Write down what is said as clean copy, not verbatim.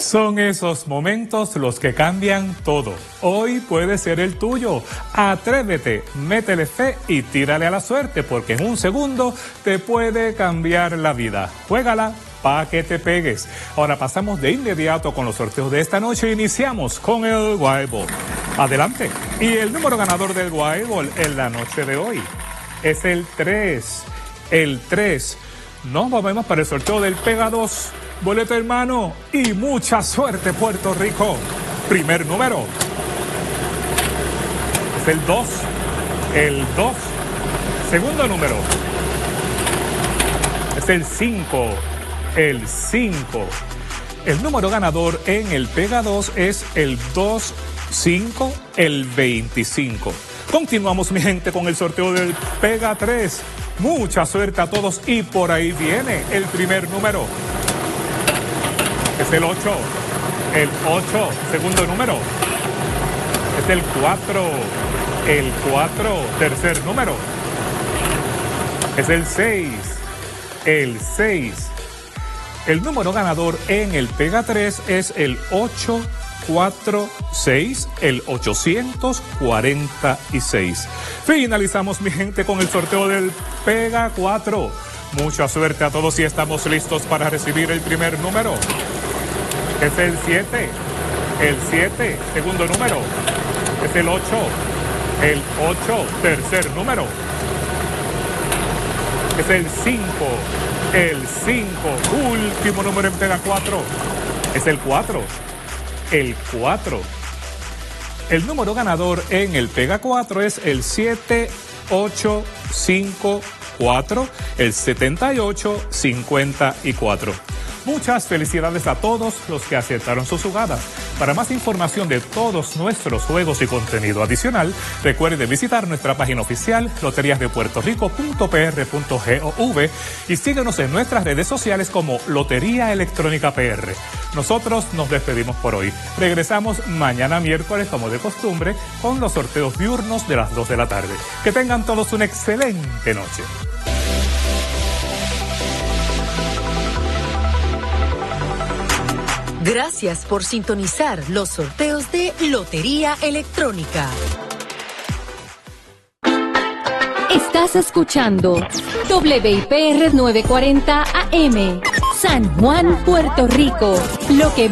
Son esos momentos los que cambian todo. Hoy puede ser el tuyo. Atrévete, métele fe y tírale a la suerte, porque en un segundo te puede cambiar la vida. Juégala para que te pegues. Ahora pasamos de inmediato con los sorteos de esta noche. Iniciamos con el Wild Ball. Adelante. Y el número ganador del Wild Ball en la noche de hoy es el 3. El 3. Nos movemos para el sorteo del Pega 2. Boleto hermano y mucha suerte, Puerto Rico. Primer número es el 2. El 2. Segundo número es el 5. El 5. El número ganador en el Pega 2 es el 2, 5, el 25. Continuamos, mi gente, con el sorteo del Pega 3. Mucha suerte a todos y por ahí viene el primer número. Es el 8. El 8. Segundo número es el 4. El 4. Tercer número es el 6. El 6. El número ganador en el Pega 3 es el 846, el 846. Finalizamos, mi gente, con el sorteo del Pega 4. Mucha suerte a todos y estamos listos para recibir el primer número. Es el 7. El 7, segundo número es el 8. El 8, tercer número es el 5. El 5, último número en Pega 4, es el 4. El 4. El número ganador en el Pega 4 es el 7854, el 7854. Muchas felicidades a todos los que aceptaron sus jugadas. Para más información de todos nuestros juegos y contenido adicional, recuerde visitar nuestra página oficial loteriasdepuertorico.pr.gov y síguenos en nuestras redes sociales como Lotería Electrónica PR. Nosotros nos despedimos por hoy. Regresamos mañana miércoles, como de costumbre, con los sorteos diurnos de las 2 de la tarde. Que tengan todos una excelente noche. Gracias por sintonizar los sorteos de Lotería Electrónica. Estás escuchando WIPR 940 AM, San Juan, Puerto Rico. Lo que